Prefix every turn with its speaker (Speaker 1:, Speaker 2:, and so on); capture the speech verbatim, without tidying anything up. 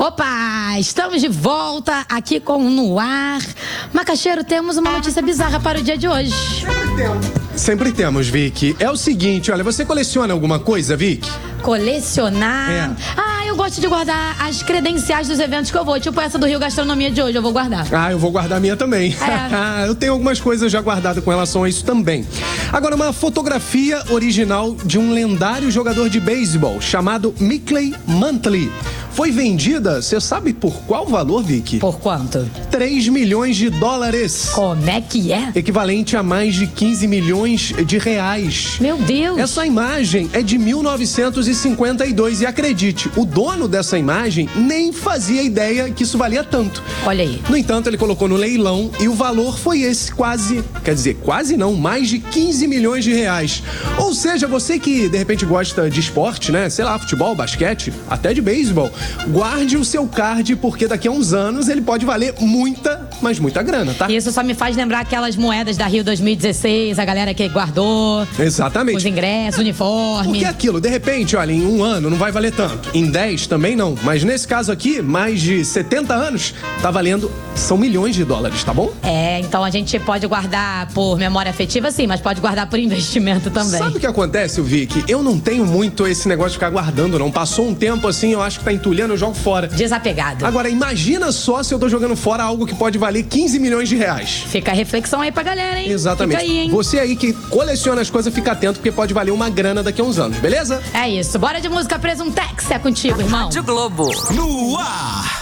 Speaker 1: Opa, estamos de volta aqui com o No Ar. Macaxeiro, temos uma notícia bizarra para o dia de hoje.
Speaker 2: Sempre temos. Sempre temos, Vicky. É o seguinte, olha, você coleciona alguma coisa, Vicky?
Speaker 1: Colecionar?
Speaker 2: É.
Speaker 1: Ah, eu gosto de guardar as credenciais dos eventos que eu vou. Tipo essa do Rio Gastronomia de hoje, eu vou guardar.
Speaker 2: Ah, eu vou guardar a minha também.
Speaker 1: É.
Speaker 2: Eu tenho algumas coisas já guardadas com relação a isso também. Agora, uma fotografia original de um lendário jogador de beisebol chamado Mickey Mantle foi vendida, você sabe por qual valor, Vicky?
Speaker 1: Por quanto?
Speaker 2: três milhões de dólares.
Speaker 1: Como é que é?
Speaker 2: Equivalente a mais de quinze milhões de reais.
Speaker 1: Meu Deus!
Speaker 2: Essa imagem é de mil novecentos e cinquenta e dois e acredite, o dono dessa imagem nem fazia ideia que isso valia tanto.
Speaker 1: Olha aí.
Speaker 2: No entanto, ele colocou no leilão e o valor foi esse, quase, quer dizer, quase não, mais de quinze milhões de reais. Ou seja, você que de repente gosta de esporte, né? Sei lá, futebol, basquete, até de beisebol, guarde o seu card porque daqui a uns anos ele pode valer muita, mas muita grana, tá?
Speaker 1: Isso só me faz lembrar aquelas moedas da Rio dois mil e dezesseis, a galera que guardou.
Speaker 2: Exatamente.
Speaker 1: Os ingressos, uniforme.
Speaker 2: Porque é aquilo, de repente, olha, em um ano não vai valer tanto. Em dez também não. Mas nesse caso aqui, mais de setenta anos, tá valendo, são milhões de dólares, tá bom?
Speaker 1: É, então a gente pode guardar por memória afetiva, sim, mas pode guardar por investimento também.
Speaker 2: Sabe o que acontece, Vicky? Eu não tenho muito esse negócio de ficar guardando, não. Passou um tempo assim, eu acho que tá entulhando, eu jogo fora.
Speaker 1: Desapegado.
Speaker 2: Agora, imagina só se eu tô jogando fora algo que pode valer quinze milhões de reais.
Speaker 1: Fica a reflexão aí pra galera, hein?
Speaker 2: Exatamente.
Speaker 1: Fica aí, hein?
Speaker 2: Você aí que coleciona as coisas, fica atento, porque pode valer uma grana daqui a uns anos, beleza?
Speaker 1: É isso. Bora de música Presuntex, é contigo, irmão.
Speaker 3: Rádio Globo.
Speaker 4: No ar.